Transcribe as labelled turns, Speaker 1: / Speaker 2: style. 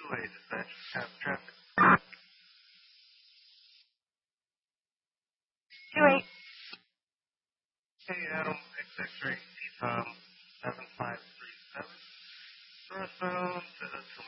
Speaker 1: 2A dispatch, have traffic.
Speaker 2: 2-8.
Speaker 1: Hey, Adam, XX-ray, 7537. Northbound to